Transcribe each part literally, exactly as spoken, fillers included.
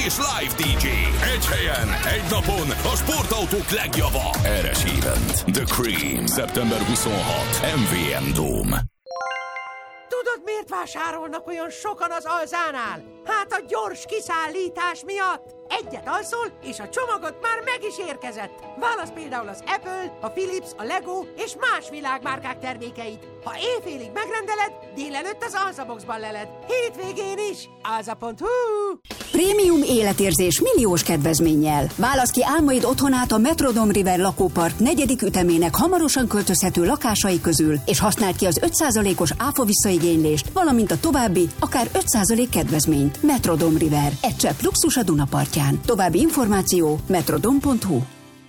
és live dé dzsé. Egy helyen, egy napon a sportautók legjava. Eres Event. The Cream. szeptember huszonhatodika. em vé em Dome. Tudod, miért vásárolnak olyan sokan az Alzánál? Hát a gyors kiszállítás miatt. Egyet alszol, és a csomagot már meg is érkezett. Válasz például az Apple, a Philips, a Lego és más világmárkák termékeit. Ha éjfélig megrendeled, délelőtt az Alzaboxban leled. Hétvégén is. alza pont hu. Prémium életérzés milliós kedvezménnyel. Válasz ki álmaid otthonát a Metrodome River lakópark negyedik ütemének hamarosan költözhető lakásai közül, és használd ki az öt százalékos áfa visszaigénylést, valamint a további, akár öt százalék kedvezményt. Metrodome River. Egy csepp luxus a Duna partján. További információ metrodome pont hu.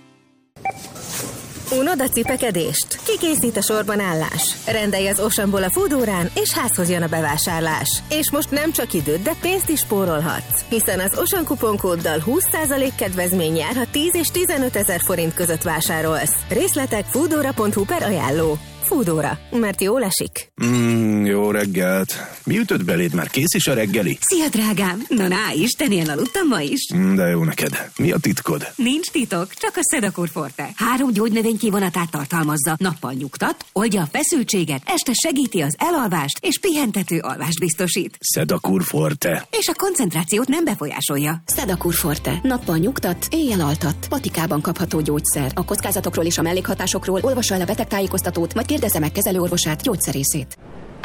Unod a cipekedést? Kikészít a sorban állás? Rendelj az Oceanból a Foodórán, és házhoz jön a bevásárlás. És most nem csak időt, de pénzt is spórolhatsz. Hiszen az Ocean kuponkóddal húsz százalék kedvezmény jár, ha tíz és tizenöt ezer forint között vásárolsz. Részletek foodora pont hu per ajánló. Foodóra, mert jól esik. Mm, jó reggelt. Mi ütött beléd? Már kész is a reggeli? Szia, drágám! Na, na, Isten, aludtam ma is. Mm, de jó neked. Mi a titkod? Nincs titok, csak a Sedakur Forte. Három gyógynövény kivonatát tartalmazza. Nappal nyugtat, oldja a feszültséget, este segíti az elalvást, és pihentető alvást biztosít. Sedakur Forte. És a koncentrációt nem befolyásolja. Sedakur Forte. Nappal nyugtat, éjjel altat. Patikában kapható gyógyszer. A kockázatokról és a mellékhatásokról olvassa el a betegtájékoztatót, vagy kérdezze meg kezelőorvosát, gyógyszerészét.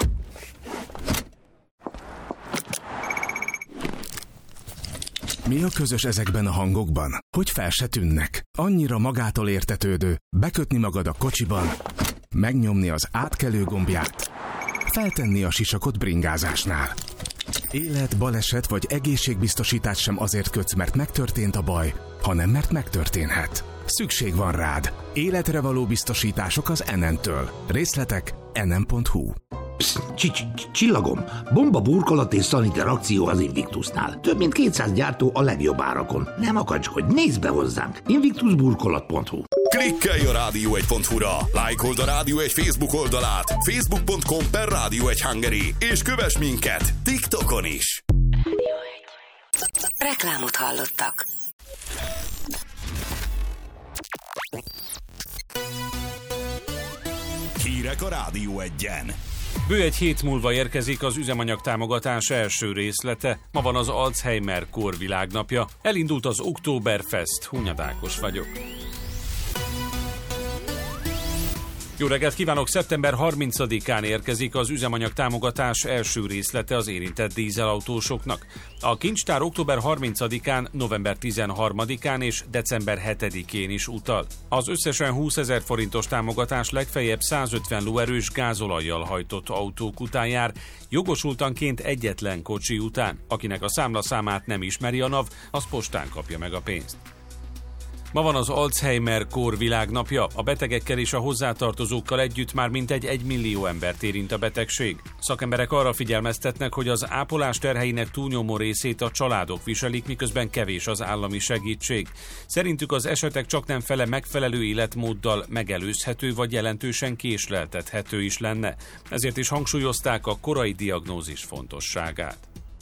Mi a közös ezekben a hangokban? Hogy fel se tűnnek? Annyira magától értetődő, bekötni magad a kocsiban, megnyomni az átkelő gombját, feltenni a sisakot bringázásnál. Élet, baleset vagy egészségbiztosítás sem azért kötsz, mert megtörtént a baj, hanem mert megtörténhet. Szükség van rád. Életre való biztosítások az Enentől. Részletek enem pont hu. Csillagom, bomba burkolat és szaniter akció az Invictusnál. Több mint kétszáz gyártó a legjobb árakon. Nem akacskodj, nézd be hozzánk. invictus burkolat pont hu. Klikkelj a rádió egy pont hu-ra, lájkold a Rádió egy Facebook oldalát, facebook pont com per Rádió egy Hungary, és kövess minket TikTokon is. Reklámot hallottak. Hírek a Rádió egyen. Bő egy hét múlva érkezik az üzemanyag támogatás első részlete. Ma van az Alzheimer-kór világnapja. Elindult az Oktoberfest. Hunyad Ákos vagyok. Jó reggelt kívánok! szeptember harmincadikán érkezik az üzemanyag támogatás első részlete az érintett dízelautósoknak. A kincstár október harmincadikán, november tizenharmadikán és december hetedikén is utal. Az összesen húszezer forintos támogatás legfeljebb százötven lóerős gázolajjal hajtott autók után jár, jogosultanként egyetlen kocsi után. Akinek a számlaszámát nem ismeri a NAV, az postán kapja meg a pénzt. Ma van az Alzheimer-kór világnapja. A betegekkel és a hozzátartozókkal együtt már mintegy egy millió embert érint a betegség. Szakemberek arra figyelmeztetnek, hogy az ápolás terheinek túlnyomó részét a családok viselik, miközben kevés az állami segítség. Szerintük az esetek csaknem fele megfelelő életmóddal megelőzhető vagy jelentősen késleltethető is lenne. Ezért is hangsúlyozták a korai diagnózis fontosságát.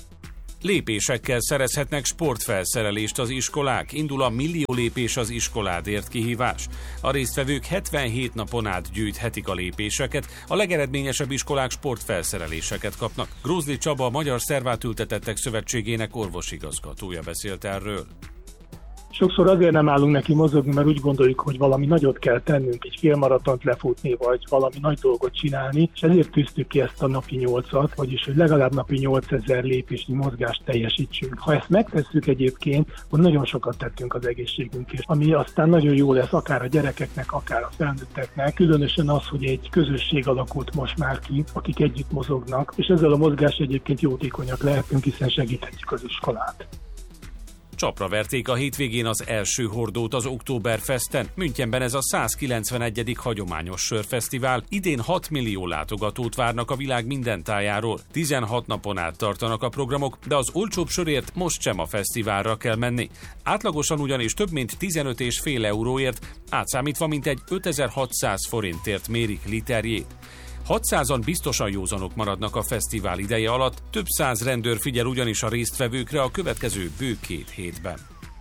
Lépésekkel szerezhetnek sportfelszerelést az iskolák. Indul a Millió lépés az iskoládért kihívás. A résztvevők hetvenhét napon át gyűjthetik a lépéseket, a legeredményesebb iskolák sportfelszereléseket kapnak. Grózli Csaba, a Magyar Szervátültetettek Szövetségének orvosigazgatója beszélt erről. Sokszor azért nem állunk neki mozogni, mert úgy gondoljuk, hogy valami nagyot kell tennünk, egy félmaratont lefutni, vagy valami nagy dolgot csinálni, és ezért tűztük ki ezt a napi nyolcat, vagyis hogy legalább napi nyolcezer lépésnyi mozgást teljesítsünk. Ha ezt megtesszük egyébként, akkor nagyon sokat tettünk az egészségünkért, ami aztán nagyon jó lesz akár a gyerekeknek, akár a felnőtteknek. Különösen az, hogy egy közösség alakult most már ki, akik együtt mozognak, és ezzel a mozgás egyébként jótékonyak lehetünk, hiszen segíthetjük az iskolát. Csapra verték a hétvégén az első hordót az Oktoberfesten. Münchenben ez a százkilencvenegyedik hagyományos sörfesztivál. Idén hat millió látogatót várnak a világ minden tájáról. tizenhat napon át tartanak a programok, de az olcsóbb sörért most sem a fesztiválra kell menni. Átlagosan ugyanis több mint tizenöt és fél euróért, átszámítva mintegy ötezer-hatszáz forintért mérik literjét. hatszázan biztosan józanok maradnak a fesztivál ideje alatt, több száz rendőr figyel ugyanis a résztvevőkre a következő bő két hétben.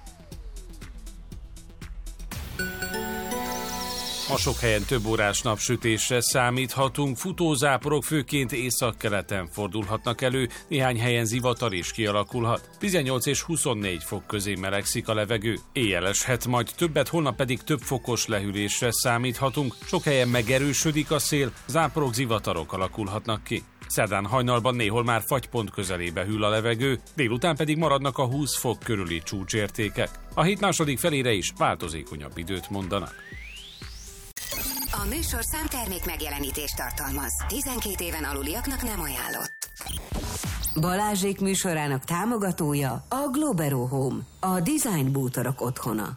A sok helyen több órás napsütésre számíthatunk, futózáporok főként északkeleten fordulhatnak elő, néhány helyen zivatar is kialakulhat. tizennyolc és huszonnégy fok közé melegszik a levegő. Éjjel eshet, majd többet, holnap pedig több fokos lehűlésre számíthatunk, sok helyen megerősödik a szél, záporok, zivatarok alakulhatnak ki. Szerdán hajnalban néhol már fagypont közelébe hűl a levegő, délután pedig maradnak a húsz fok körüli csúcsértékek. A hét második felére is változékonyabb időt mondanak. A műsorszám termék megjelenítést tartalmaz. tizenkét éven aluliaknak nem ajánlott. Balázsék műsorának támogatója a Globero Home, a design bútorok otthona.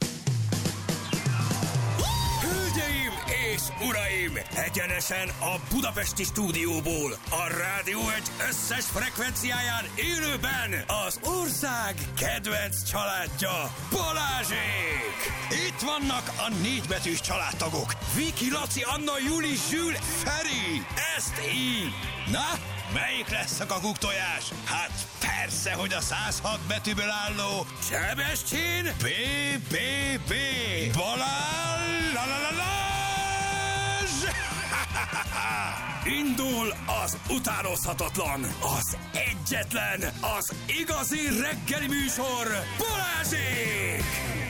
Hölgyeim és uraim, egyenesen a budapesti stúdióból, a Rádió egy összes frekvenciáján élőben az ország kedvenc családja, Balázsék! Itt vannak a négybetűs családtagok, Viki, Laci, Anna, Juli, Zsül, Feri, ezt így. Na, melyik lesz a kakuktojás? Hát persze, hogy a száz hat betűből álló Sebestyén B B B Balázs la la la la Indul az utánozhatatlan, az egyetlen, az igazi reggeli műsor, Balázsék!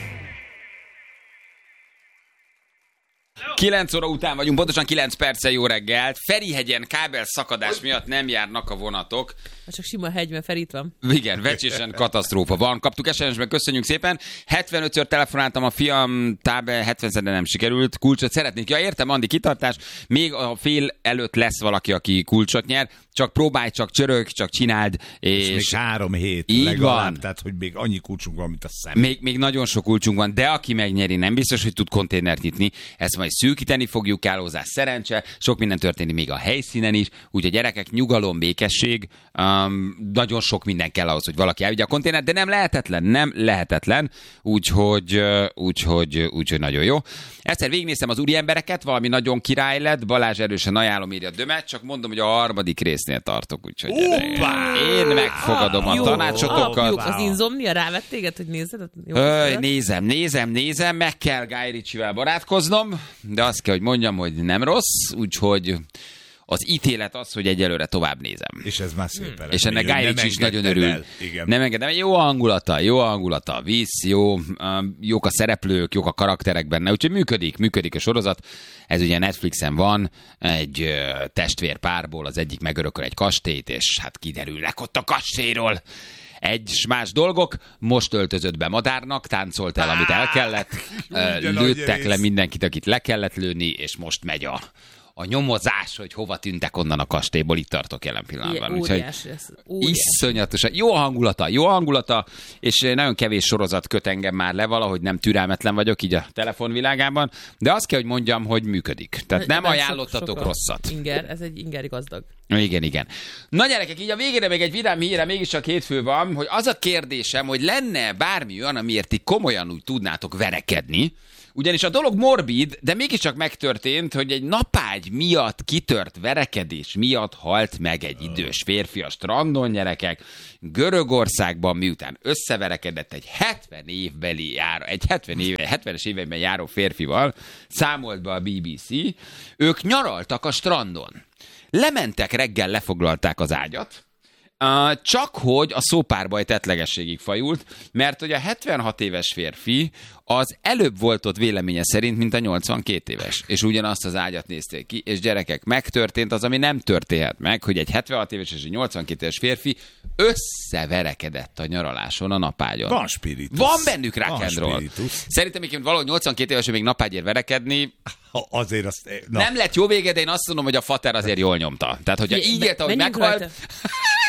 kilenc óra után vagyunk, pontosan kilenc perccel jó reggelt. Ferihegyen kábel szakadás miatt nem járnak a vonatok. Csak sima hegyben Feri itt van. Igen, vecsésen katasztrófa van. Kaptuk es em es-ben, köszönjük szépen. hetvenötször telefonáltam a fiam, tábel hetvenszer, de nem sikerült. Kulcsot szeretnék. Ja, értem, Andi, kitartás. Még a fél előtt lesz valaki, aki kulcsot nyer. Csak próbálj, csak csörög, csak csináld. És, és még három hét így legalább, van. Tehát, hogy még annyi kulcsunk van, mint a szem. Még, még nagyon sok kulcsunk van, de aki megnyeri, nem biztos, hogy tud konténert nyitni. Ezt majd szűkíteni fogjuk, kell hozzá szerencse, sok minden történik még a helyszínen is, úgyhogy gyerekek, nyugalom, békesség, um, nagyon sok minden kell ahhoz, hogy valaki elvigye a konténert, de nem lehetetlen, nem lehetetlen, úgyhogy, úgyhogy, úgyhogy nagyon jó. Egyszer végignéztem az úri embereket, valami nagyon király lett, Balázs erősen ajánlom, írja Dömet, csak mondom, hogy a harmadik résznél tartok, úgyhogy én megfogadom a jó, tanácsotokat. Az Insomnia rávett téged, hogy nézed? Öy, nézem, nézem, nézem, meg kell Guy Ritchie-vel barátkoznom, de azt kell, hogy mondjam, hogy nem rossz, úgyhogy az ítélet az, hogy egyelőre tovább nézem. És ez már szépen. Hmm. És ennek Guy Ritchie is nagyon örül. Nem engedem. Jó a hangulata, jó a hangulata, a víz, jó, jók a szereplők, jók a karakterek benne, úgyhogy működik, működik a sorozat. Ez ugye Netflixen van, egy testvérpárból az egyik megörököl egy kastélyt, és hát kiderülnek ott a kastélyról egy más dolgok, most öltözött be madárnak, táncolt el, amit el kellett, lőttek le mindenkit, akit le kellett lőni, és most megy a, a nyomozás, hogy hova tűntek onnan a kastélyból, itt tartok jelen pillanatban. Óriás, óriás. Iszonyatosan. Jó a hangulata, jó a hangulata, és nagyon kevés sorozat köt engem már le, valahogy nem türelmetlen vagyok így a telefonvilágában, de azt kell, hogy mondjam, hogy működik. Tehát nem Nem ajánlottatok sok, sok rosszat. Inger, ez egy ingeri gazdag. Igen, igen. Na gyerekek, így a végére még egy vidám híre, mégiscsak hétfő van, hogy az a kérdésem, hogy lenne bármi olyan, amiért ti komolyan úgy tudnátok verekedni, ugyanis a dolog morbid, de mégiscsak megtörtént, hogy egy napágy miatt kitört verekedés miatt halt meg egy idős férfi a strandon, gyerekek. Görögországban, miután összeverekedett egy hetven évbeli járó, egy hetven éve, hetvenes években járó férfival, számolt be a bé bé cé, ők nyaraltak a strandon. Lementek reggel, lefoglalták az ágyat, Uh, csak hogy a szópárbaj tettlegességig fajult, mert hogy a hetvenhat éves férfi az előbb volt ott véleménye szerint, mint a nyolcvankét éves. És ugyanazt az ágyat nézték ki, és gyerekek, megtörtént az, ami nem történhet meg, hogy egy hetvenhat éves és egy nyolcvankét éves férfi összeverekedett a nyaraláson a napágyon. Van spiritus. Van bennük rock and roll. Szerintem még valahogy nyolcvankét éves, hogy még napágyért verekedni, azért azt, na. Nem lett jó vége, de én azt mondom, hogy a fater azért jól nyomta. Tehát, hogyha így élt, ahogy meghalt...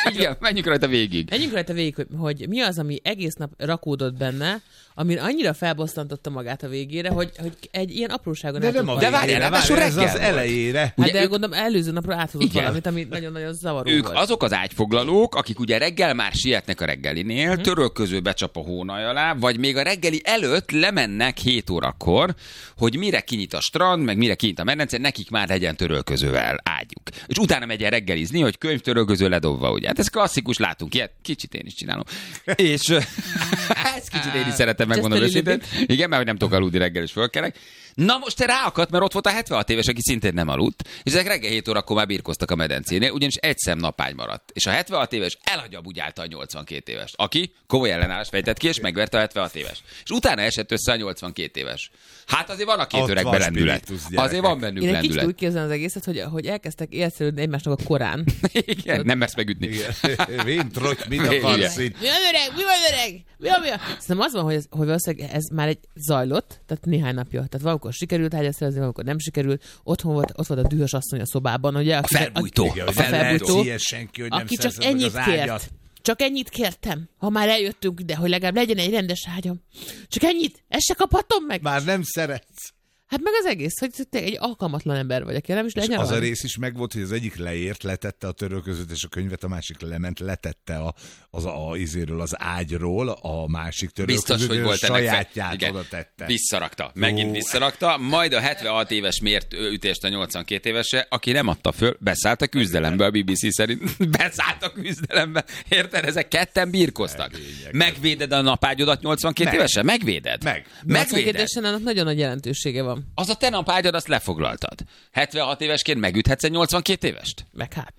Igen, menjünk rajta végig. Menjünk rajta végig, hogy, hogy mi az, ami egész nap rakódott benne, ami annyira felbosszantotta magát a végére, hogy, hogy egy ilyen apróságon De el nem tud a bajlani. végére, várjál, ez az elejére. Hát Ugye de ők- gondolom előző napra áthozott Igen. valamit, ami nagyon-nagyon zavaró Ők volt. azok az ágyfoglalók, akik ugye reggel már sietnek a reggelinél, Mhm. törölköző becsap a hónaj alá, vagy még a reggeli előtt lemennek hét órakor, hogy mire kinyit a strand, meg mire kinyit a medence, nekik már legyen törölközővel ágyuk. És utána megy el reggelizni, hogy könyvtörölköző ledobva, ugye. Hát ez klasszikus, látunk ilyet, kicsit én is csinálom. És ezt kicsit én is szeretem, megmondom Just a őszintén. Igen, mert hogy nem tudok aludni reggel, és fölkelek. Na most te ráakadt, mert ott volt a hetvenhat éves, aki szintén nem aludt, és ezek reggel hét órakor már birkoztak a medencénél, ugyanis egy szem napágy maradt. És a hetvenhat éves elagyabugyálta a nyolcvankét évest, aki komoly ellenállás fejtett ki, és megverte a hetvenhat éves. És utána esett össze a nyolcvankét éves. Hát azért van a két Ott öreg van belendület. spiritus, gyerekek. Azért van bennük Én egy kicsit lendület. úgy képzelem az egészet, hogy, hogy elkezdtek élszerődni egymásnak a korán. Igen, nem mersz megütni. Vén trott, mit Igen. akarsz itt? Mi van öreg? Mi van öreg? Mi van, mi van? Szerintem az van, hogy, ez, hogy valószínűleg ez már egy zajlott, tehát néhány napja. Tehát valamikor sikerült ágyat szerezni, valamikor nem sikerült. Otthon volt, ott volt a dühös asszony a szobában, ugye? A felbújtó. Igen, A hogy nem lehet felbújtó. ilyen senki, hogy nem Aki csak szerzed meg ennyit az kért. ágyat. Csak ennyit kértem. Ha már eljöttünk ide, hogy legalább legyen egy rendes ágyam. Csak ennyit? Ezt se kaphatom meg? Már nem szeretsz. Hát meg az egész, hogy te egy alkalmatlan ember vagy, aki nem is És legyen. az a rész is megvolt, hogy az egyik leért, letette a törölközőt és a könyvet, a másik lement, letette a, az a, a izéről, az ágyról, a másik törölközőt, Biztos, hogy és volt a ennek sajátját fel- igen, oda tette. Visszarakta. Megint Jó. visszarakta, majd a hetvenhat éves mért ö, ütést a nyolcvankét évese, aki nem adta föl, beszállt a küzdelembe, a bé bé cé szerint. Beszállt a küzdelembe. Érted? Ezek ketten birkoztak. Megvéded a napágyodat nyolcvankét Meg. évesen? Megvéded? Meg. Megvéded. Kérdésen annak nagyon nagy jelentősége van. Az a te napágyad, azt lefoglaltad. hetvenhat évesként megüthetsz egy nyolcvankét évest? Meg hát.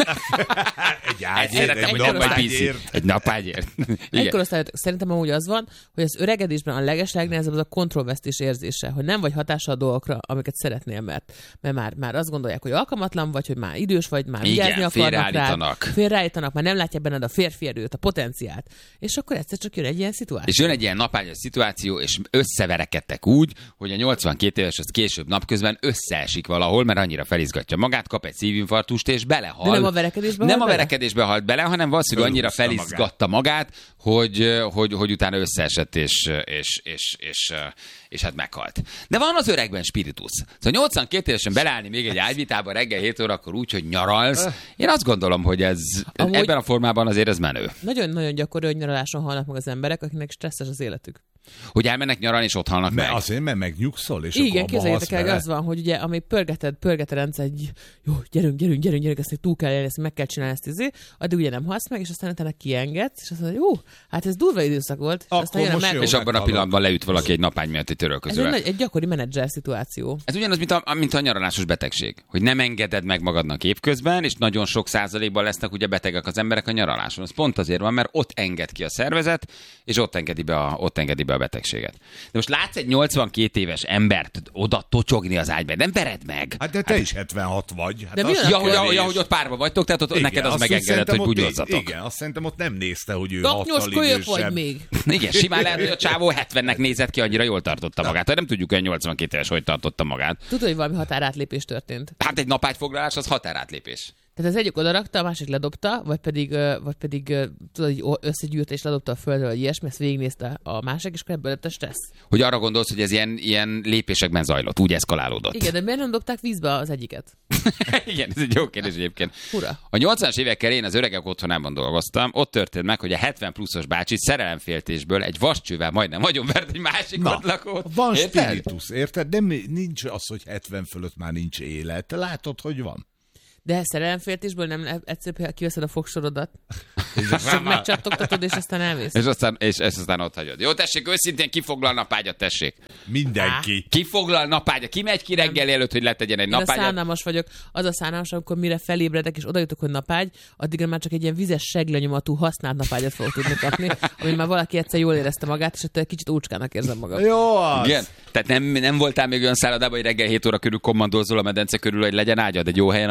Egy Ezt ágyért, szeretem, egy hogy nem vagy bé cé. napágyért. Egy napágyért. Igen. Egykorosztályok szerintem amúgy az van, hogy az öregedésben a legeslegnehezebb az a kontrollvesztés érzése, hogy nem vagy hatással a dolgokra, amiket szeretnél, mert, mert már, már azt gondolják, hogy alkalmatlan vagy, hogy már idős vagy, már Igen, vigyázni akarnak félreállítanak. rád, félreállítanak, már nem látják benned a férfi erőt, a potenciált. És akkor egyszer csak jön egy ilyen szituáció. És jön egy ilyen napágyas szituáció, és összeverekedtek úgy, hogy a nyolcvankét éves az később napközben összeesik valahol, mert annyira felizgatja magát, kap egy szívinfarktust, és belehal. De nem a verekedésbe Nem halt a bele? verekedésbe halt bele, hanem valószínűleg annyira Fölhúzta felizgatta magát, hogy, hogy, hogy utána összeesett, és, és, és, és, és hát meghalt. De van az öregben spiritus. Szóval nyolcvankét évesen beleállni még egy ágyvitába reggel hét órakor úgy, hogy nyaralsz. Én azt gondolom, hogy ez Amúgy- ebben a formában azért ez menő. Nagyon-nagyon gyakori, hogy nyaraláson halnak meg az emberek, akiknek stresszes az életük. Hogy elmennek nyaralni, és ott halnak meg. Mert azért, mert megnyugszol, és Igen, akkor abba képzeljétek halsz el, vele. az van, hogy ugye, ami pörgeted, pörgeted rendszer, egy jó, gyerünk, gyerünk, gyerünk, gyerünk, ezt még túl kell élni, ezt meg kell csinálni, ezt izé, addig ugye nem halsz meg, és aztán utána kiengedsz, és azt mondod, hogy jó, hát ez durva időszak volt, és Akkor aztán jön a most meg... jó. És abban a meghalok. pillanatban leüt valaki egy napány miatt egy Ez egy, törölközővel. nagy, egy gyakori menedzser szituáció. Ez ugyanaz, mint a, mint a nyaralásos betegség. Hogy nem engeded meg magadnak évközben, és nagyon sok százalékban lesznek ugye betegek az emberek a nyaraláson. Ez pont azért van, mert ott enged ki a szervezet, és ott engedi be a, ott engedi be a betegséget. De most látsz egy nyolcvankét éves embert oda tocsogni az ágyba, nem vered meg. Hát de te is hetvenhat vagy. Hát De mi azt van Ja, akkor hogy, kérdés. ja, hogy ott párba vagytok, tehát ott Igen, neked az azt megengedett, szerintem hogy ott- bugyozzatok. Igen, azt szerintem ott nem nézte, hogy ő Taknyos hattal kölyök vagy idősebb. még. Igen, simán lehet, hogy a csávó hetvennek nézett ki, annyira jól tartotta magát. Hát nem tudjuk, hogy a nyolcvankét éves hogy tartotta magát. Tudod, hogy valami határátlépés történt. Hát egy napágyfoglalás az határátlépés. Tehát az egyik odarakta, a másik ledobta, vagy pedig, ö, vagy pedig ö, tudod, így o- összegyűjt és ledobta a földről, vagy ilyesmi, ezt végignézte a másik, és akkor ebből lett a stressz. Hogy arra gondolsz, hogy ez ilyen, ilyen lépésekben zajlott, úgy eszkalálódott. Igen, de miért nem dobták vízbe az egyiket? Igen, ez egy jó kérdés egyébként. Fura. A nyolcvanas évek elején az öregek otthonában dolgoztam, ott történt meg, hogy a hetven pluszos bácsi szerelemféltésből egy vascsővel majdnem vagyonvert egy másik Na, ott lakót. van Érted? spiritus, érted? Nem, nincs az, hogy hetven fölött már nincs élet. Te látod, hogy van. De szerelemféltésből nem lehet egyszerűen kiveszed a fogsorodat, csak megcsattogtatod, és aztán elmész. És aztán, és, és aztán ott hagyod. Jó, tessék, őszintén kifoglal napágyat, tessék. Mindenki. Kifoglal napágyat, ki megy ki reggel előtt, hogy letegyen egy Én a napágyat. szánalmas vagyok. Az a szánalmas, amikor mire felébredek, és oda jutok, hogy napágy, addigra már csak egy ilyen vizes seglenyomatú használt napágyat fogok tudni kapni, ami már valaki egyszer jól érezte magát, és ott kicsit ócskának érzem magam. Jó az. Igen. Tehát nem, nem voltál még olyan szállodában, hogy reggel hét óra körül kommandózol a medence körül, hogy legyen ágyad egy jó helyen a, mede, a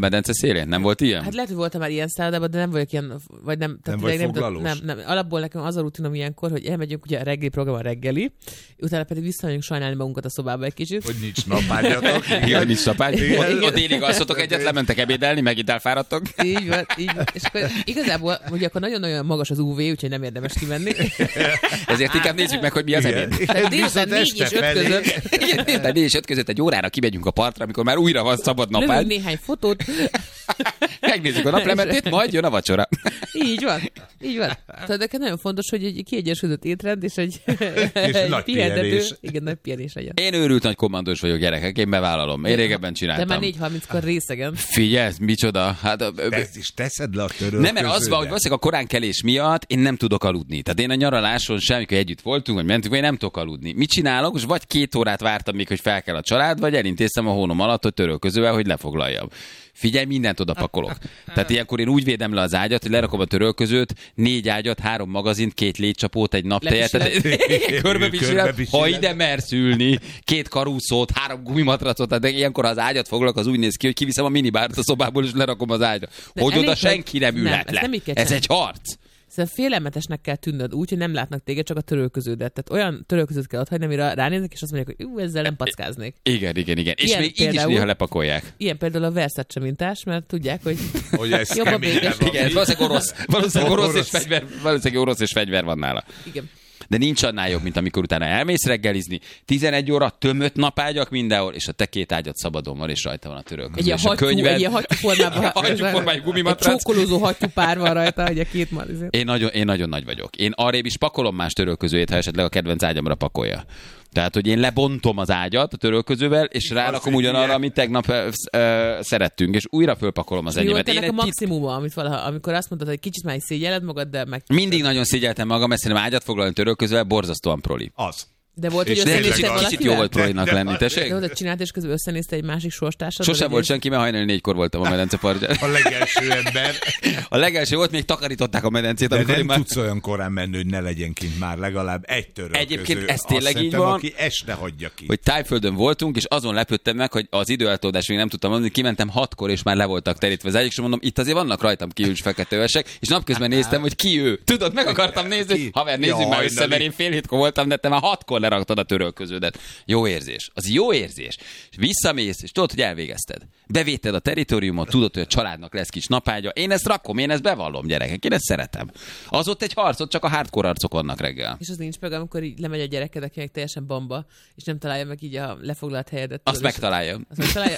medence szélén? Nem volt ilyen? Hát lehet, hogy voltam már ilyen szállodában, de nem vagyok ilyen, vagy nem. Nem vagy nem, foglalós? nem, nem, alapból nekem az a rutinom ilyenkor, hogy elmegyünk, ugye a reggeli program a reggeli, utána pedig visszamegyünk sajnálni magunkat a szobába egy kicsit. Hogy nincs napágyatok. Igen, nincs napágy. Ott délig alszotok egyet, lementek ebédelni, megint elfáradtok. Így van, így van. És akkor igazából, ugye akkor nagyon-nagyon magas az ú vé, úgyhogy nem érdemes kimenni. Ezért inkább nézzük meg, hogy mi az ebéd. Délután négy és öt között. Délután négy és öt között egy órára kimegyünk a partra, amikor már újra van szabad napágy. Lövünk néhány fotót. Megnézzük a naplementét, majd jön a vacsora. Így van, így van. Tehát nekem nagyon fontos, hogy egy kiegyensúlyozott étrend és egy, és egy nagy pihentető, pihenés. igen, nagy pihenés legyen. Én őrült nagy kommandós vagyok, gyerekek, én bevállalom. Én régebben csináltam. De már négy harminckor részegen. Figyelj, micsoda. Hát, Te ezt is teszed le a törölköződet. nem, mert az van, hogy valószínűleg a koránkelés miatt én nem tudok aludni. Tehát én a nyaraláson sem, amikor együtt voltunk, vagy mentünk, vagy én nem tudok aludni. Mit csinálok? Most vagy két órát vártam még, hogy fel kell a család, vagy elintéztem a hónom alatt, hogy törölközővel, hogy lefoglaljam. Figyelj, mindent oda pakolok. Tehát ilyenkor én úgy védem le az ágyat, hogy lerakom a törölközőt, négy ágyat, három magazint, két légycsapót, egy naptejet. Körbepisülem, ha ide mersz ülni, két karúszót, három gumimatracot, tehát ilyenkor az ágyat foglalok, az úgy néz ki, hogy kiviszem a minibárt a szobából, és lerakom az ágyra. Hogy oda senki nem ülhet le. Ez egy harc. Szóval félelmetesnek kell tűnnöd úgy, hogy nem látnak téged, csak a törölköződet. Tehát olyan törölközőt kell otthagyni, amire ránéznek, és azt mondják, hogy ú, ezzel nem packáznék. Igen, igen, igen. És Ilyen még így is például- néha lepakolják. Ilyen például a Versace mintás, mert tudják, hogy, Hogy ez jobb a keményebb békés. van. Igen, ez valószínűleg orosz, valószínűleg orosz, Orosz. és fegyver, valószínűleg orosz és fegyver van nála. Igen. De nincs annál jobb, mint amikor utána elmész reggelizni, tizenegy óra, tömött napágyak mindenhol, és a te két ágyat szabadon van, és rajta van a törölköző. Egy ilyen És a hattyú, könyved- egy ilyen hattyú formában. Hattyúformájú Egy gumimatrac. csókolózó hattyú pár van rajta, ugye két mar. Én nagyon, én nagyon nagy vagyok. Én arrébb is pakolom más törölközőjét, ha esetleg a kedvenc ágyamra pakolja. Tehát, hogy én lebontom az ágyat a törölközővel, és rálakom ugyanarra, amit tegnap ö, ö, szerettünk, és újra fölpakolom az Mi volt enyémet. Én ennek a egy tit- maximuma, amit valaha, amikor azt mondtad, hogy kicsit már is szégyelled magad, de meg... mindig nagyon szégyeltem magam, mert szerintem ágyat foglalni törölközővel borzasztóan proli. Az. De volt, És hogy de összenézted kicsit, valakivel? kicsit jó volt prolinak De- de- lenni, tessék? De volt, hogy csinált, és közben összenézte egy másik sorstársad? Sosem vagy volt egy- senki, mert hajnali négykor voltam a medence partján. A legelső ember. A legelső volt, még takarították a medencét, De amikor nem én már... tudsz olyan korán menni, hogy ne legyen kint már legalább egy törölköző. Egyébként ez Azt tényleg így szerintem, van. Aki este hagyja ki. Hogy Tájföldön voltunk, és azon lepődtem meg, hogy az időeltolódást még nem tudtam mondani, kimentem hatkor, és már le voltak terítve az ágyak, és mondom, itt azért vannak rajtam kívül feketővesek, és napközben néztem, hogy ki ő. Tudod, meg akartam nézni, hogy haver, nézzük Ja, már össze, hajnali. mert én fél hétkor voltam, de te már hatkor leraktad a törölköződet. Jó érzés. Az jó érzés. És visszamész, és tudod, hogy elvégezted. Bevéted a teritoriumot, tudod, hogy a családnak lesz kis napágya. Én ezt rakom, én ezt bevallom, gyerekek. Én ezt szeretem. Az ott egy harcot, csak a hardcore arcok vannak reggel. És az nincs meg, amikor így lemegy a gyereked, akinek teljesen bamba, és nem találja meg így a lefoglalt helyedet. Azt tudod, és- megtalálja. Azt megtalálja?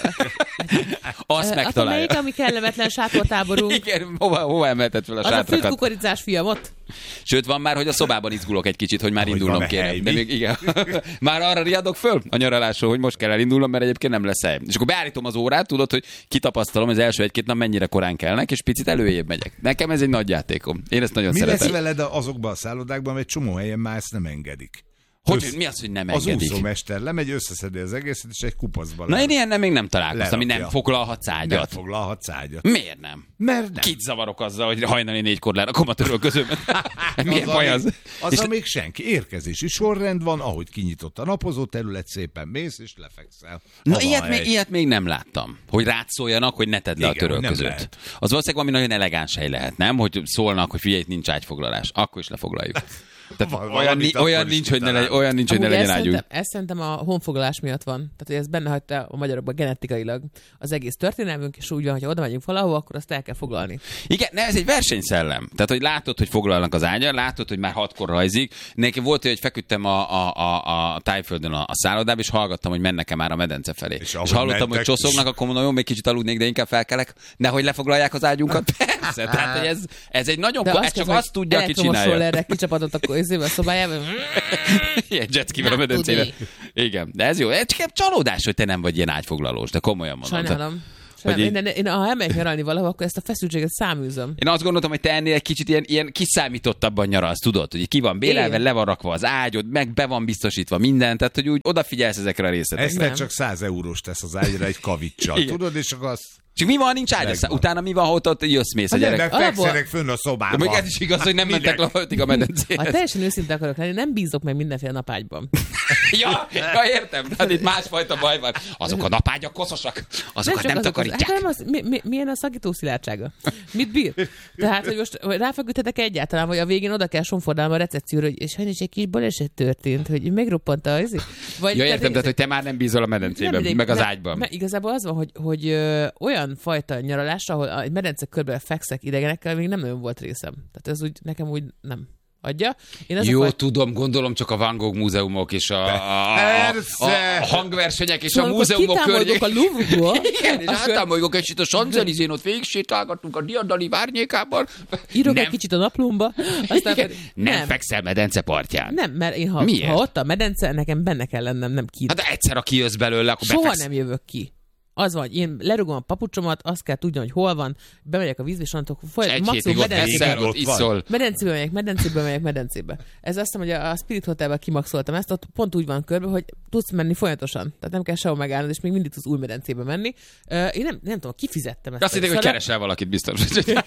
Azt Akkor megtalálja. melyik, ami kellemetlen sátortáborunk? Igen, hova, hova emelted fel a Az a sátrakat? főtt kukoricás fiam ott? Sőt, van már, hogy a szobában izgulok egy kicsit, hogy már Hogy indulnom van-e kéne. hely, De mi? még igen. Már arra riadok föl a nyaralásról, hogy most kell elindulnom, mert egyébként nem lesz hely. És akkor beállítom az órát, tudod, hogy kitapasztalom az első egy-két nap mennyire korán kelnek, és picit előjébb megyek. Nekem ez egy nagy játékom. Én ezt nagyon Mi szeretem. lesz veled azokban a szállodákban, mert egy csomó helyen már ezt nem engedik. Hogy, Össz- mi az, hogy nem Az engedik? úszómester lemegy, összeszedi az egészet, és egy kupacban Na én ilyennel még nem találkoztam, hogy Lerakja. nem foglalhatsz ágyat. Nem foglalhatsz ágyat. Miért nem? Mert nem. Kit zavarok azzal, hogy hajnali négykor lerakom a törölközőmet? Milyen az, baj amíg, az? az És amíg senki. Érkezési sorrend van, ahogy kinyitott a napozó terület, szépen mész és lefekszel. Na, Ha van ilyet hely. még, ilyet még nem láttam. Hogy rád szóljanak, hogy ne tedd le Igen, a nem törölközőt. lehet. Az valószínűleg valami nagyon elegáns hely lehet, nem? Hogy szólnak, hogy figyelj, itt nincs ágyfoglalás. Akkor is lefoglaljuk. Tehát Val- olyan, valamit ni- akkor olyan is nincs, hogy ne, legy- kitalálunk. olyan nincs, hogy ne Amúgy legyen ezt ágyunk. szerintem, ezt szerintem a honfoglalás miatt van. Tehát, hogy ez benne hagyta a magyarokban genetikailag az egész történelmünk, és úgy van, hogyha oda megyünk valahova, akkor azt el kell foglalni. Igen, ne, ez egy versenyszellem. Tehát, hogy látod, hogy foglalnak az ágyal, látod, hogy már hatkor rajzik. Nekem volt, hogy feküdtem a, a, a, a Tájföldön a, a szállodába, és hallgattam, hogy mennek-e már a medence felé. És, és ahogy hallottam, mentek, hogy csoszognak, akkor mondom, jó, még kicsit aludnék, de inkább felkelek, nehogy lefoglalják az ágyunkat. Persze, tehát, hogy ez, ez egy nagyon... De Ko- azt ez csak kell, azt tudja, aki elektromos csinálja. rollerre kicsapadott a közébe a szobájába. Ilyen jetskivel a medencére. Igen, de ez jó. Ez csak egy csalódás, hogy te nem vagy ilyen ágyfoglalós, de komolyan mondom. Sajnálom. Hogy Sajnálom. Én, én, ha elmegyek nyaralni valahol, akkor ezt a feszültséget száműzöm. Én azt gondoltam, hogy te ennél egy kicsit ilyen, ilyen kiszámítottabban nyaralsz, tudod, hogy ki van bélelve, Én? le van rakva az ágyod, meg be van biztosítva minden, tehát hogy úgy odafigyelsz ezekre a részletekre. Eszter csak száz eurós tesz az ágyra egy kavicsal, Igen. tudod, és akkor azt... Csak mi van, nincs ágy, aztán utána mi van, ha ott, ott jössz, mész a gyerek. Meg fekszenek fönn a De szobában. még ez is igaz, hogy nem mentek Minek? leföltik a medencére. Ha teljesen őszinte akarok lenni, nem bízok meg mindenféle napágyban. ja, ja, értem, hát itt másfajta baj van. Azok a napágyak koszosak, azokat nem, nem takarítják. Az, hát nem az, mi, mi, milyen a szakító szilárdsága? Mit bír? Tehát, hogy most ráfeküdhetek egyáltalán, vagy a végén oda kell sonfordálnom a recepcióra, hogy és sajnos egy kis baleset történt, hogy megroppant a izé. Vagy, ja, értem, tehát, tehát, hogy te már nem bízol a medencében, nem, meg az nem, ágyban. Mert igazából az van, hogy, hogy ö, olyan fajta nyaralásra, ahol egy medence körbe fekszek idegenekkel, még nem nagyon volt részem. Tehát ez úgy, nekem úgy nem adja. Én Jó, fajta... tudom, gondolom csak a Van Gogh múzeumok és a, a, a, a hangversenyek és szóval a múzeumok környék. a Louvre-ból. Igen, és átámoljuk egy kicsit a Sanzelizén, ott végig sétálgatunk a Diadali várnyékában. Írok nem. egy kicsit a naplómba. Aztán pedig... Nem, nem fekszel medence partján. Nem, mert én ha, ha ott a medence, nekem benne kell lennem, nem ki. Hát egyszer, a kijössz belőle, akkor soha befeksz... nem jövök ki. Az van, én lerugom a papucsomat, azt kell tudni, hogy hol van, bemegyek a vízbe, és annak folyam, maximum medencébe. Medencébe megyek, medencébe megyek, medencébe. Ez azt hiszem, hogy a Spirit Hotelben kimaxoltam ezt, ott pont úgy van körbe, hogy tudsz menni folyamatosan. Tehát nem kell sehol megállnod, és még mindig tudsz új medencébe menni. Uh, én nem, nem tudom, kifizettem ezt. Azt hitték, hogy keresel valakit biztos.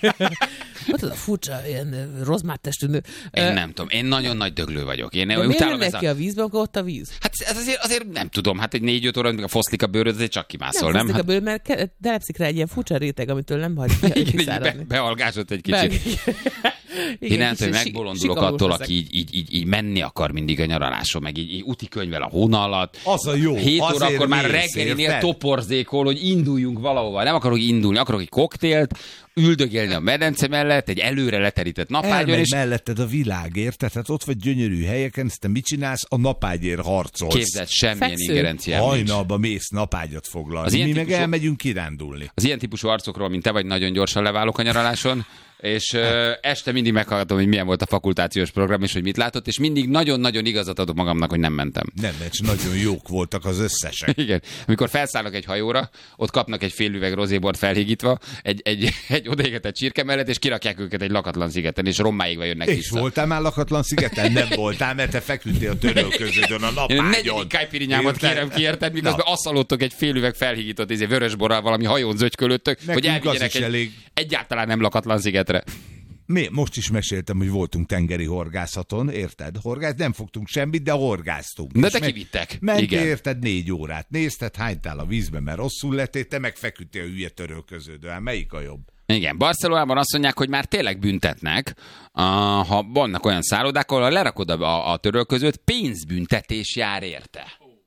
Ott az a furcsa, ilyen rozmáttestű nő. Én uh, nem tudom, én nagyon nagy döglő vagyok. Én de miért nem megy ki a vízbe, akkor ott a víz? Hát ez azért, azért nem tudom, hát egy négy-öt óra, amikor foszlik a bőröd, azért csak kimászol, nem? Nem hát... bőröd, mert telepszik rá egy ilyen furcsa réteg, amitől nem hagy kiszáradni. Be, bealgásod egy kicsit. Igen, én nem tudom, hogy megbolondulok attól, aki így, így, így, így menni akar mindig a nyaraláson, meg így, így úti könyvvel a hóna alatt. Az a jó. hét órakor már reggelinél toporzékol, hogy induljunk valahova. Nem akarok indulni, akarok egy koktélt, üldögélni a medence mellett, egy előre leterített napágyon. Elmegy és... melletted a világért, tehát ott vagy gyönyörű helyeken, ezt te mit csinálsz? A napágyért harcolsz. Képzeld, semmilyen ingerenciám nincs. Hajnalba mész napágyat foglalni. Mi típusú... meg elmegyünk kirándulni. Az ilyen típusú arcokról, mint te vagy, nagyon gyorsan leválok a nyaraláson. És uh, este mindig meghallgatom, hogy milyen volt a fakultációs program, és hogy mit látott, és mindig nagyon-nagyon igazat adok magamnak, hogy nem mentem. Nem, mert nagyon jók voltak az összesek. Igen. Amikor felszállok egy hajóra, ott kapnak egy fél üveg rozébort felhígítva, egy, egy, egy odaégetett csirke mellett, és kirakják őket egy lakatlan szigeten, és rommáigva jönnek és vissza. És voltál már lakatlan szigeten? Nem voltál, mert te feküdtél a törölköződön a napágyon. Én negyedik kájpirinyámat kérem ki, érted, miközben asszalottok egy fél üveg felhígított izé, vörösborral valami hajón zögykölöttek, hogy elvigyenek egy elég... egyáltalán nem lakatlan szigetre. Mi most is meséltem, hogy voltunk tengeri horgászaton, érted? Horgász, nem fogtunk semmit, de horgáztunk. De te meg, kivittek. Mentél, érted, négy órát nézted, hánytál a vízbe, mert rosszul lettél, te meg feküdtél a hülye törölköződően. Melyik a jobb? Igen, Barcelonában azt mondják, hogy már tényleg büntetnek, uh, ha vannak olyan szállodák, ahol lerakod a, a törölközőt, pénzbüntetés jár érte.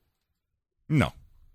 No.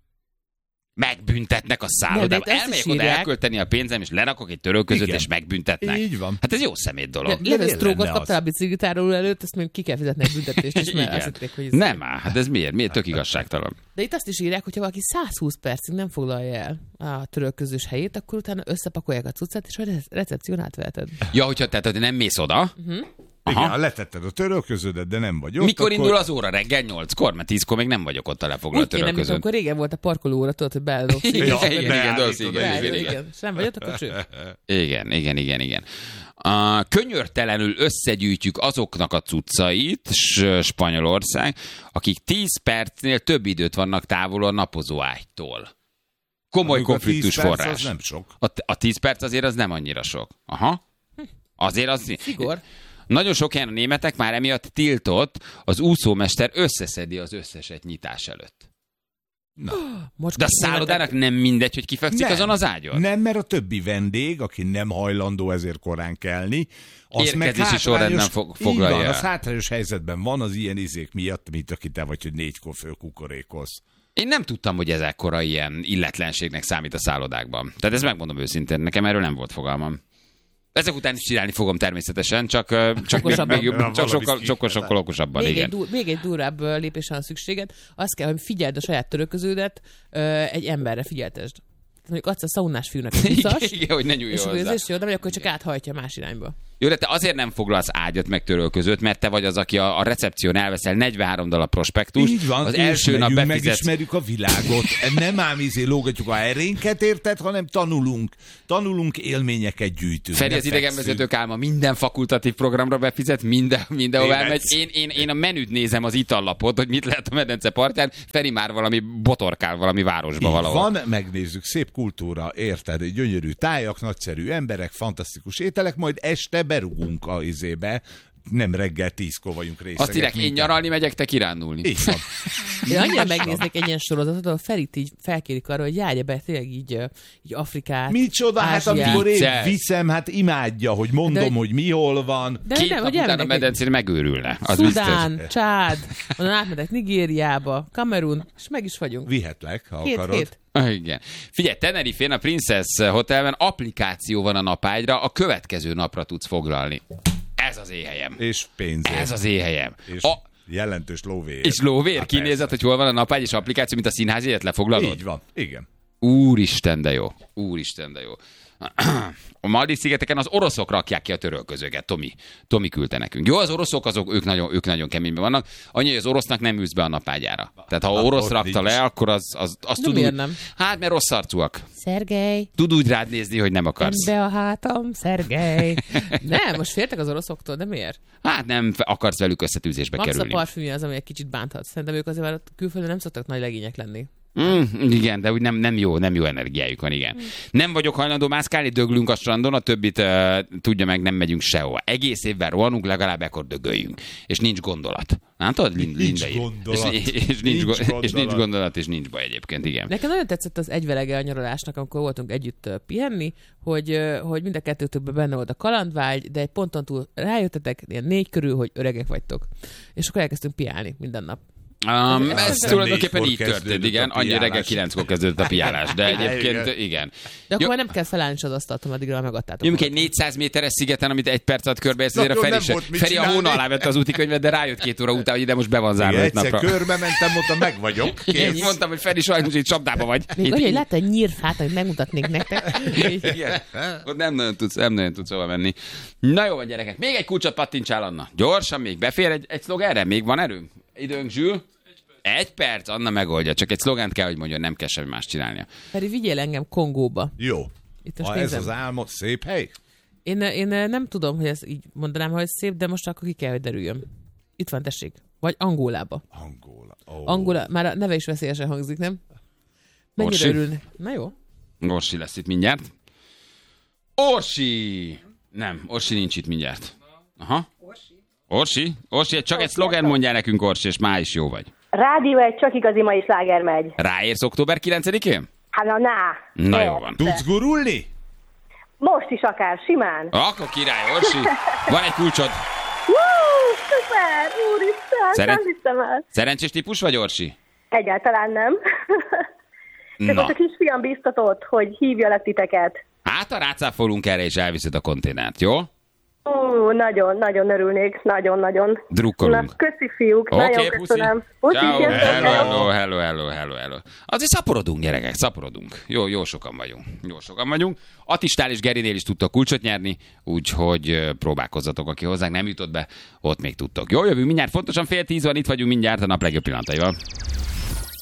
Megbüntetnek a szállodában. Elmegyek oda elkölteni a pénzem, és lerakok egy törölközőt, és megbüntetnek. Így van. Hát ez jó szemét dolog. Levesztrógot kaptál a biciklitáról előtt, ezt még ki kell fizetni egy büntetést is, mert azt hitték, hogy ez... Nem áll, hát ez miért? Miért tök igazságtalan? De itt azt is írják, hogy ha valaki száz húsz percig nem foglalja el a törölközős helyét, akkor utána összepakolják a cuccát, és a recepción átveheted. Ja, hogyha tehát nem mész oda, uh-huh. Igen, letetted a törölköződet, de nem vagy ott. Mikor akkor... indul az óra? Reggel nyolckor? Mert tízkor még nem vagyok ott a lefoglalt törölközőn. Igen, amikor régen volt a parkolóra, tudod, hogy beállok. Igen, igen, igen, igen, igen. És nem vagy ott, akkor cső. Igen, igen, igen, igen. Uh, könyörtelenül összegyűjtjük azoknak a cuccait, Spanyolország, akik tíz percnél több időt vannak távol a napozó ágytól. Komoly konfliktus forrás. Az nem sok. A, a tíz perc azért az nem annyira sok. Aha. Azért az... Szigor. Nagyon sok helyen a németek már emiatt tiltott, az úszómester összeszedi az összeset nyitás előtt. Na. De a szállodának nem mindegy, hogy kifekszik nem, azon az ágyon? Nem, mert a többi vendég, aki nem hajlandó ezért korán kelni, az érkezési sorrendben fog, foglalja. Van, az hátrányos helyzetben van az ilyen izék miatt, mint aki te vagy, hogy négykor fölkukorékolsz. Én nem tudtam, hogy ez ekkora ilyen illetlenségnek számít a szállodákban. Tehát ezt megmondom őszintén, nekem erről nem volt fogalmam. Ezek után is csinálni fogom természetesen, csak, csak, még, még, csak sokkal, sokkal, sokkal okosabban. Még, igen. Egy, dur, még egy durvább lépésen a szükséged. Azt kell, hogy figyeld a saját törölköződet, egy emberre figyeltesd. Mondjuk adsz a szaunás fiúnak egy viszas, igen, hogy ne nyúlj és hozzá. És jó, de vagy akkor csak áthajtja más irányba. Jó, de te azért nem foglalsz ágyat meg törölközőt, mert te vagy az, aki a, a recepción elveszel negyvenhárom dollár prospektus. Így van, az első nap befizetsz. Megismerjük a világot. Nem ám izé lógatjuk a erénket, érted, hanem tanulunk. Tanulunk, élményeket gyűjtünk. Feri az idegenvezetők álma minden fakultatív programra befizet, minden, mindenhol elmegy. Én, én, én a menüt nézem, az itallapot, hogy mit lehet a medence partján. Feri már valami botorkál valami városba így valahol. Van, megnézzük, szép kultúra, érted, gyönyörű tájak, nagyszerű emberek, fantasztikus ételek, majd este berugunk a izébe, nem reggel tízkor vagyunk részegek. Azt írják, én nyaralni megyek, te kirándulni. Így van. Én annyira megnéznék egy ilyen sorozatot, ahol Ferit így felkérik arra, hogy járja be tényleg így, így Afrikát, Micsoda, hát amikor én viszem, hát imádja, hogy mondom, de, hogy mi hol van. De Két nem, nap után a medencén megőrülne. Az Szudán, biztos. Csád, onnan átmegyek Nigériába, Kamerun, és meg is vagyunk. Vihetlek, ha hét, akarod. Hét. Igen. Figyelj, Tenerife-n a Princess Hotelben applikáció van a napágyra, a következő napra tudsz foglalni. Ez az éhelyem. És pénzért. Ez az éhelyem. És a... jelentős lóvér. És lóvér, kinézed, hogy hol van a napágy és applikáció, mint a színháziért lefoglalod? Így van, igen. Úristen, de jó. Úristen, de jó. A Maldív-szigeteken az oroszok rakják ki a törölközőket, Tomi. Tomi küldte nekünk. Jó, az oroszok, azok ők nagyon, ők nagyon keményben vannak. Annyi, hogy az orosznak nem ülsz be a napágyára. Tehát ha orosz rakta le, akkor az, az, az tud úgy... Nem. Hát, mert rossz arcúak. Szergej. Tud úgy rád nézni, hogy nem akarsz. Be a hátam, Szergej. Nem, most féltek az oroszoktól, de miért? Hát nem akarsz velük összetűzésbe Max kerülni. Max a parfümje az, ami egy kicsit bánthat. Szerintem ők azért már külföldön nem szoktak nagy legények lenni. Mm, igen, de úgy nem, nem jó, nem jó energiájuk van, igen. Mm. Nem vagyok hajlandó mászkálni, döglünk a strandon, a többit uh, tudja meg, nem megyünk sehova. Egész évben rohanunk, legalább ekkor dögöljünk. És nincs gondolat. Nem tudod, Lind, nincs gondolat. És, és, nincs, nincs gondolat. és nincs gondolat, és nincs baj egyébként, igen. Nekem nagyon tetszett az egyvelege a nyaralásnak, amikor voltunk együtt uh, pihenni, hogy, uh, hogy mind a kettőtökben benne volt a kalandvágy, de egy ponton túl rájöttetek, ilyen négy körül, hogy öregek vagytok. És akkor elkezdtünk piálni minden nap. Um, ez tulajdonképpen így történt, igen. Annyi reggel kilenckor kezdődött a piálás, de egyébként igen. De akkor már nem kell felállni az asztalt, ameddig megadtátok. Nyomjuk egy négyszáz méteres szigeten, amit egy perc alatt körbeérsz, azért a Feri, se, Feri a hóna alá vette az útikönyvet, de rájött két óra után, hogy ide most be van zárva öt napra. Egyszer körbe mentem, mondtam, meg vagyok. Én mondtam, hogy Feri, sajnos itt csapdába vagy. Még olyan, hogy látta egy nyírfát, hogy megmutatnék nektek. Igen. Ott nem nagyon tudsz, nem nagyon tudsz hova menni. Na jó, gyerekek, még egy kulcsot pattintsál, Anna. Gyorsan még befér egy, egy szlogerre, még van erőnk? Időnk, Zsül? Egy perc, Anna megoldja, csak egy szlogent kell, hogy mondjon, nem kell semmi más csinálnia. Feri, vigyél engem Kongóba. Jó. Itt ha ez az álmod, szép hely? Én, én nem tudom, hogy ezt így mondanám, hogy szép, de most akkor ki kell, hogy derüljön. Itt van, tessék. Vagy Angolába. Angola. Oh. Angola. Már a neve is veszélyesen hangzik, nem? Mennyire örülni? Na jó. Orsi lesz itt mindjárt. Orsi! Nem, Orsi nincs itt mindjárt. Aha. Orsi? Orsi? Orsi, csak egy szlogen mondjál nekünk, Orsi, és már is jó vagy. Rádió egy csak igazi mai sláger megy. Ráérsz október kilencedikén? Hát na, na. Na jó van. Tudsz gurulni? Most is akár, simán. Akkor király, Orsi. Van egy kulcsod. Woo, szuper, úristen, Szeren... nem hiszem el. Szerencsés típus vagy, Orsi? Egyáltalán nem. Csak ott a kisfiam biztatott, hogy hívjalak titeket. Hát a rácáfolunk erre, és elviszed a konténert, jó? Ó, nagyon, nagyon örülnék, nagyon-nagyon. Drukkolunk. Na, köszi fiúk, okay, nagyon köszönöm. Ciao, hello, hello, hello, hello, hello, hello. Azért szaporodunk, gyerekek, szaporodunk. Jó, jó sokan vagyunk. Jó sokan vagyunk. Attistál és Gerinél is tudtok kulcsot nyerni, úgyhogy próbálkozzatok, aki hozzánk nem jutott be, ott még tudtok. Jó, jövünk mindjárt, fontosan fél tíz van, itt vagyunk mindjárt a nap legjobb pillanataival.